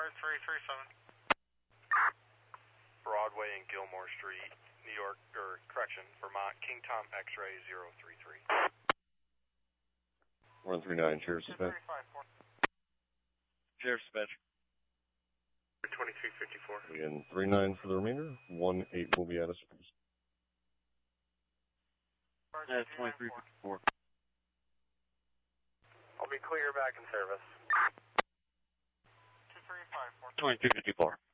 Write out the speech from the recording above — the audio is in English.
Broadway and Gilmore Street, New York, Vermont, King Tom X-ray 033. 139, Sheriff's Dispatch. Sheriff's Dispatch. 2354. Again, 39 for the remainder. 18 will be out of service. That's 2354. I'll be clear back in service. 2354.